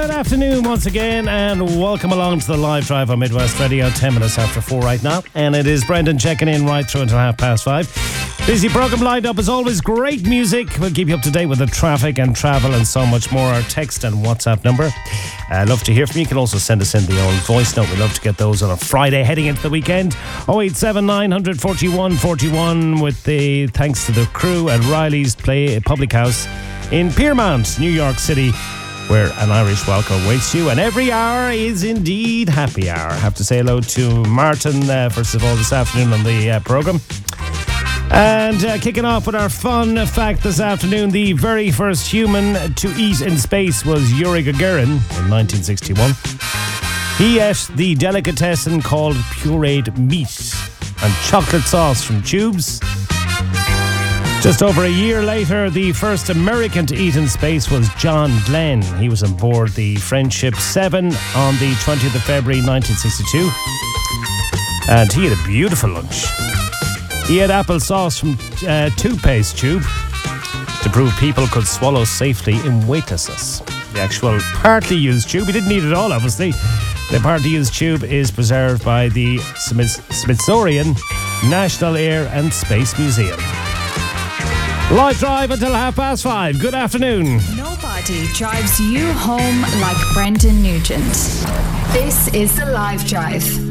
Good afternoon once again, and welcome along to the live drive on Midwest Radio. 10 minutes after 4 right now, and it is Brendan checking in right through until 5:30. Busy programme lined up as always. Great music. We'll keep you up to date with the traffic and travel and so much more. Our text and WhatsApp number. Love to hear from you. You can also send us in the old voice note. We love to get those on a Friday heading into the weekend. 087 941 41 with the thanks to the crew at Riley's Public House in Piermont, New York City, where an Irish welcome awaits you. And every hour is indeed happy hour. I have to say hello to Martin, first of all, this afternoon on the programme. And kicking off with our fun fact this afternoon, the very first human to eat in space was Yuri Gagarin in 1961. He ate the delicatessen called pureed meat and chocolate sauce from tubes. Just over a year later, the first American to eat in space was John Glenn. He was on board the Friendship 7 on the 20th of February 1962. And he had a beautiful lunch. He had applesauce from toothpaste tube to prove people could swallow safely in weightlessness. The actual partly used tube, he didn't need it all obviously. The partly used tube is preserved by the Smithsonian National Air and Space Museum. Live drive until 5:30. Good afternoon. Nobody drives you home like Brendan Nugent. This is the Live Drive.